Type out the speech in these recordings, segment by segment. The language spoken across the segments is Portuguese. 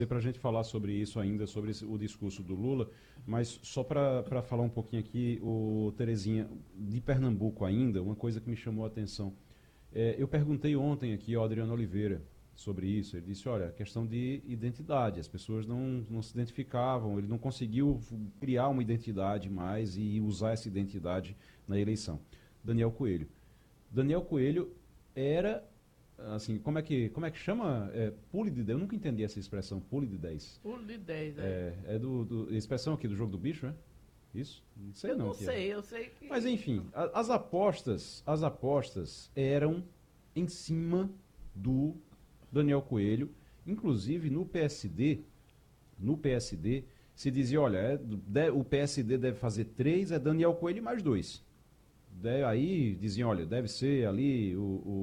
para a gente falar sobre isso ainda, sobre o discurso do Lula, mas só para falar um pouquinho aqui, o Terezinha, de Pernambuco ainda, uma coisa que me chamou a atenção. Eu perguntei ontem aqui ao Adriano Oliveira sobre isso. Ele disse, olha, questão de identidade, as pessoas não se identificavam, ele não conseguiu criar uma identidade mais e usar essa identidade na eleição. Daniel Coelho. Daniel Coelho era, assim, como é que chama? Pule de 10. Eu nunca entendi essa expressão, pule de 10. Pulo de 10, É expressão aqui do jogo do bicho, é? Isso? Não sei Eu não não que é. sei, eu sei que. Mas enfim, as apostas eram em cima do Daniel Coelho, inclusive no PSD se dizia, olha, o PSD deve fazer 3, é Daniel Coelho e mais 2. Aí diziam, olha, deve ser ali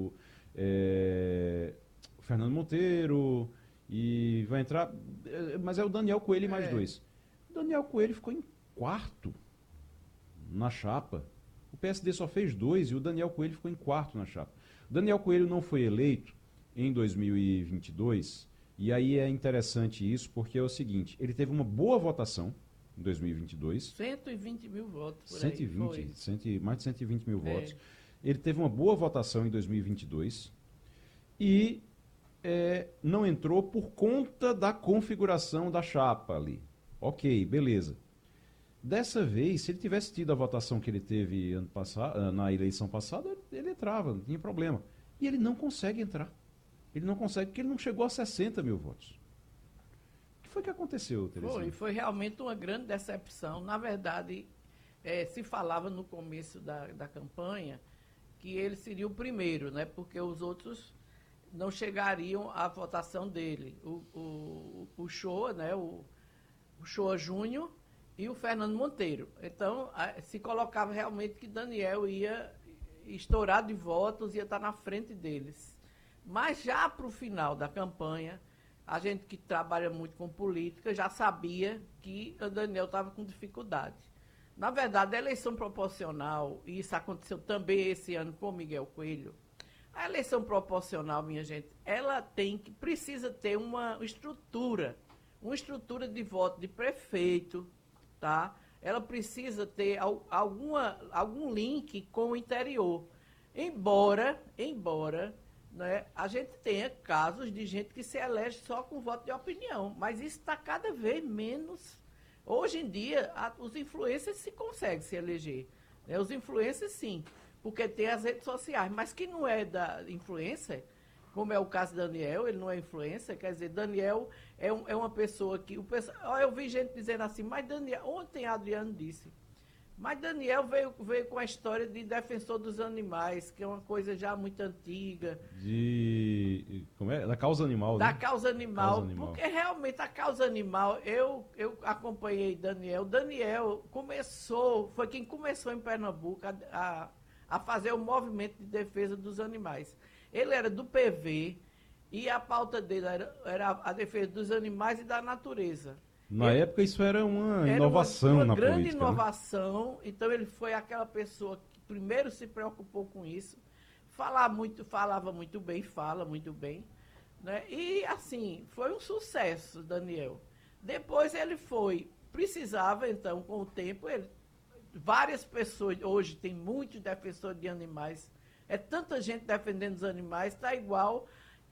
o Fernando Monteiro e vai entrar, mas é o Daniel Coelho e mais É, 2. O Daniel Coelho ficou em quarto na chapa. O PSD só fez 2 e o Daniel Coelho ficou em quarto na chapa. O Daniel Coelho não foi eleito em 2022, e aí é interessante isso, porque é o seguinte, ele teve uma boa votação em 2022, 120 mil votos por aí. 120, mais de 120 mil É, votos. Ele teve uma boa votação em 2022 e não entrou por conta da configuração da chapa ali. Ok, beleza. Dessa vez, se ele tivesse tido a votação que ele teve ano passado, na eleição passada, ele entrava, não tinha problema. E ele não consegue entrar. Ele não consegue porque ele não chegou a 60 mil votos. O que foi que aconteceu, Terezinha? foi realmente uma grande decepção. Na verdade, se falava no começo da campanha que ele seria o primeiro, né? Porque os outros não chegariam à votação dele. O Shoa, né? O Shoa Júnior e o Fernando Monteiro. Então, se colocava realmente que Daniel ia estourar de votos, ia estar na frente deles. Mas já para o final da campanha, a gente que trabalha muito com política já sabia que o Daniel estava com dificuldade. Na verdade, a eleição proporcional, e isso aconteceu também esse ano com o Miguel Coelho, a eleição proporcional, minha gente, ela precisa ter uma estrutura de voto de prefeito, tá? Ela precisa ter algum link com o interior. Embora, né, a gente tenha casos de gente que se elege só com voto de opinião, mas isso está cada vez menos. Hoje em dia, os influencers se conseguem se eleger. Né? Os influencers, sim, porque tem as redes sociais, mas quem não é da influencer, como é o caso de Daniel, ele não é influencer, quer dizer, Daniel é uma pessoa que... eu vi gente dizendo assim, mas Daniel... Ontem Adriano disse, mas Daniel veio com a história de defensor dos animais, que é uma coisa já muito antiga. Como é? Da causa animal, Da né? causa Causa animal, animal. porque realmente a causa animal, eu acompanhei Daniel. Daniel foi quem começou em Pernambuco a fazer o movimento de defesa dos animais. Ele era do PV e a pauta dele era a defesa dos animais e da natureza. Na Ele época isso era uma era inovação uma na grande política, né? inovação, então ele foi aquela pessoa que primeiro se preocupou com isso, falava muito bem, fala muito bem, né? E assim, foi um sucesso, Daniel. Depois precisava então, com o tempo, várias pessoas, hoje tem muitos defensores de animais, é tanta gente defendendo os animais, está igual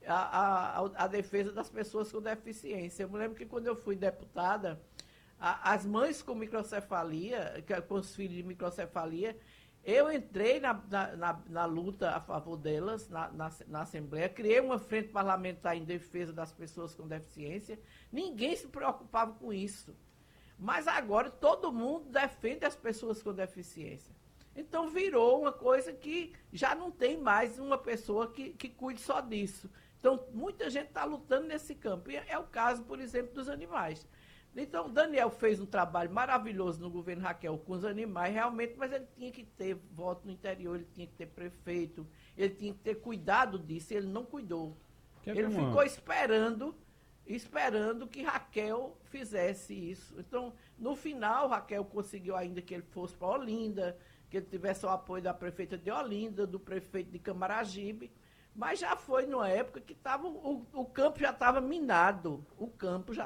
a defesa das pessoas com deficiência. Eu me lembro que quando eu fui deputada, as mães com microcefalia, com os filhos de microcefalia, eu entrei na luta a favor delas, na Assembleia, criei uma frente parlamentar em defesa das pessoas com deficiência, ninguém se preocupava com isso. Mas agora todo mundo defende as pessoas com deficiência. Então virou uma coisa que já não tem mais uma pessoa que cuide só disso. Então muita gente está lutando nesse campo. E é o caso, por exemplo, dos animais. Então, Daniel fez um trabalho maravilhoso no governo Raquel com os animais, realmente, mas ele tinha que ter voto no interior, ele tinha que ter prefeito, ele tinha que ter cuidado disso, e ele não cuidou. Ele ficou esperando que Raquel fizesse isso. Então, no final, Raquel conseguiu ainda que ele fosse para Olinda, que ele tivesse o apoio da prefeita de Olinda, do prefeito de Camaragibe, Mas já foi numa época que o campo já estava minado. O campo já